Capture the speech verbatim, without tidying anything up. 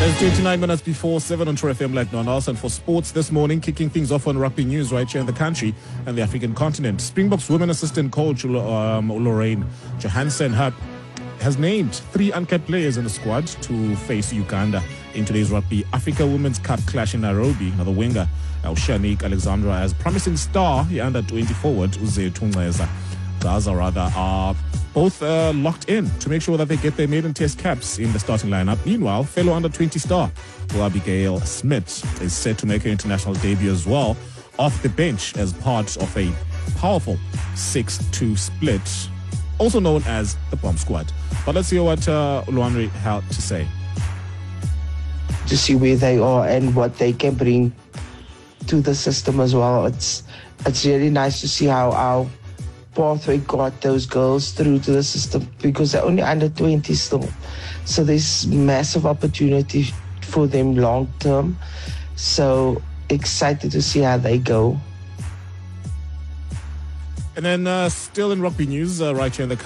It's twenty-nine minutes before seven on True F M like no one else. And for sports this morning, kicking things off on rugby news right here in the country and the African continent. Springboks women assistant coach um, Lorraine Johansson has named three uncapped players in the squad to face Uganda in today's Rugby Africa Women's Cup clash in Nairobi. Now the winger, Shanique Alexandra, as promising star, the under twenty forward, Uze Tungeza. Gaza rather are both uh, locked in to make sure that they get their maiden test caps in the starting lineup. Meanwhile, fellow under twenty star Abigail Smith is set to make her international debut as well, off the bench as part of a powerful six two split, also known as the Bomb Squad. But let's hear what uh, Luanri had to say. To see where they are and what they can bring to the system as well. It's it's really nice to see how our pathway got those girls through to the system, because they're only under twenty still. So there's massive opportunity for them long term. So excited to see how they go. And then uh, still in rugby news, uh, right here in the